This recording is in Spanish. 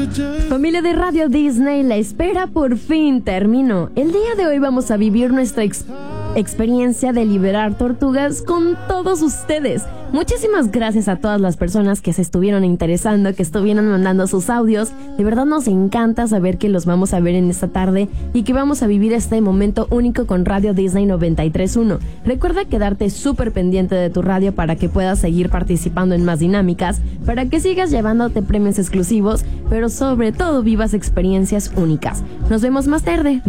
Familia de Radio Disney, la espera por fin terminó. El día de hoy vamos a vivir nuestra experiencia de liberar tortugas con todos ustedes. Muchísimas gracias a todas las personas que se estuvieron interesando, que estuvieron mandando sus audios. De verdad nos encanta saber que los vamos a ver en esta tarde y que vamos a vivir este momento único con Radio Disney 93.1. Recuerda quedarte súper pendiente de tu radio para que puedas seguir participando en más dinámicas, para que sigas llevándote premios exclusivos, pero sobre todo vivas experiencias únicas. Nos vemos más tarde.